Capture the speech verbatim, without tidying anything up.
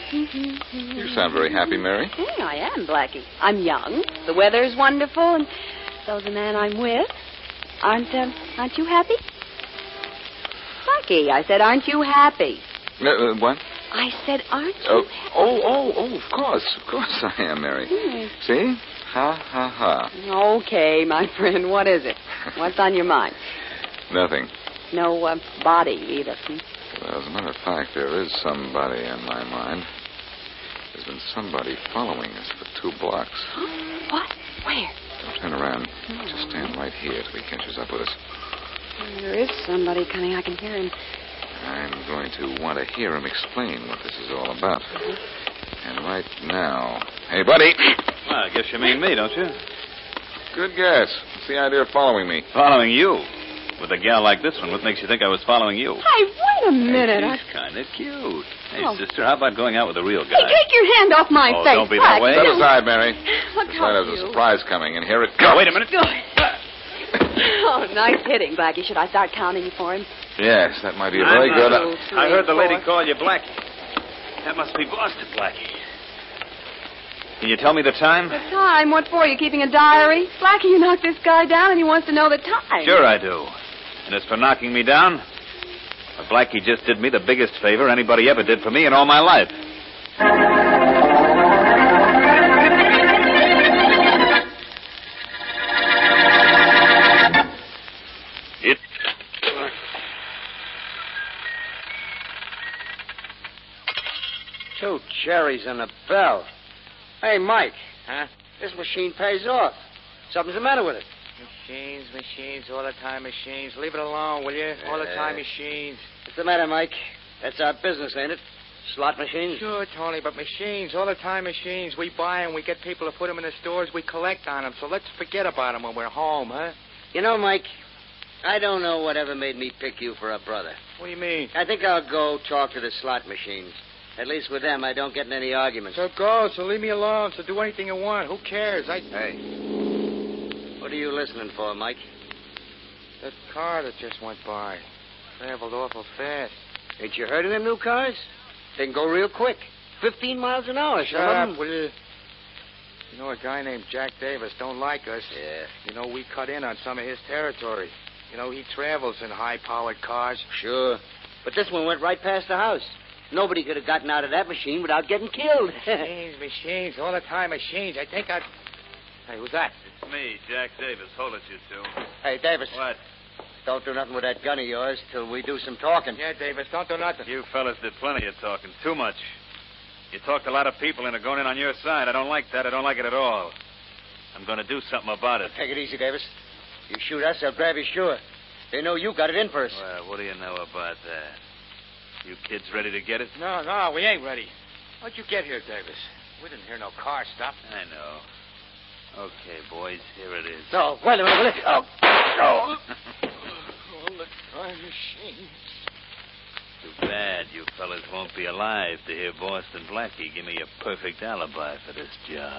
You sound very happy, Mary. Mm, I am, Blackie. I'm young. The weather's wonderful, and so's the man I'm with. Aren't, uh, aren't you happy? Blackie, I said, aren't you happy? Uh, uh, what? I said, aren't you Oh, happy? oh, oh, oh, of course. Of course I am, Mary. Hmm. See? Ha, ha, ha. Okay, my friend, what is it? What's on your mind? Nothing. No uh, body, either. Hmm? Well, as a matter of fact, there is somebody on my mind. There's been somebody following us for two blocks. What? Where? Don't turn around. Just stand right here till he catches up with us. There is somebody coming. I can hear him. I'm going to want to hear him explain what this is all about. And right now... Hey, buddy! Well, I guess you mean me, don't you? Good guess. What's the idea of following me? Following you. With a gal like this one, what makes you think I was following you? Hey, wait a minute. Hey, she's kind of cute. Hey, Oh. sister, how about going out with a real guy? Hey, take your hand off my Oh, face. don't be that Blackie. way. Step Don't- aside, Mary. Look Looks how like there's a you- surprise coming, and here it Now, comes. wait a minute. Good. Oh, nice hitting, Blackie. Should I start counting you for him? Yes, that might be a I'm very not- good... Two, three, I heard the lady four. call you Blackie. That must be Boston Blackie. Can you tell me the time? The time? What for? You keeping a diary? Blackie, you knocked this guy down and he wants to know the time. Sure I do. And as for knocking me down, well, Blackie just did me the biggest favor anybody ever did for me in all my life. It... Two cherries and a bell. Hey, Mike. Huh? This machine pays off. Something's the matter with it. Machines, machines, all the time machines. Leave it alone, will you? All the time machines. What's the matter, Mike? That's our business, ain't it? Slot machines? Sure, Tony, but machines, all the time machines. We buy them, we get people to put them in the stores, we collect on them. So let's forget about them when we're home, huh? You know, Mike, I don't know whatever made me pick you for a brother. What do you mean? I think I'll go talk to the slot machines. At least with them, I don't get in any arguments. So go, so leave me alone, so do anything you want. Who cares? I... Hey, what are you listening for, Mike? That car that just went by traveled awful fast. Ain't you heard of them new cars? They can go real quick. Fifteen miles an hour, some Shut of up, them. will you? You know, a guy named Jack Davis don't like us. Yeah. You know, we cut in on some of his territory. You know, he travels in high-powered cars. Sure. But this one went right past the house. Nobody could have gotten out of that machine without getting killed. Machines, machines, all the time machines. I think I... Hey, who's that? It's me, Jack Davis. Hold it, you two. Hey, Davis. What? Don't do nothing with that gun of yours till we do some talking. Yeah, Davis, don't do nothing. You fellas did plenty of talking. Too much. You talked a lot of people into going in on your side. I don't like that. I don't like it at all. I'm going to do something about it. Take it easy, Davis. You shoot us, they'll grab you sure. They know you got it in first. Well, what do you know about that? You kids ready to get it? No, no, we ain't ready. How'd you get here, Davis? We didn't hear no car stop. I know. Okay, boys, here it is. No, wait a minute, will you? Oh, oh. All the time machines. Too bad you fellas won't be alive to hear Boston Blackie give me a perfect alibi for this job.